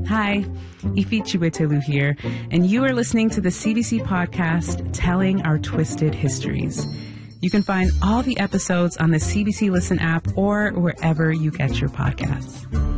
Hi, Ifi Chiwetelu here, and you are listening to the CBC podcast, Telling Our Twisted Histories. You can find all the episodes on the CBC Listen app or wherever you get your podcasts.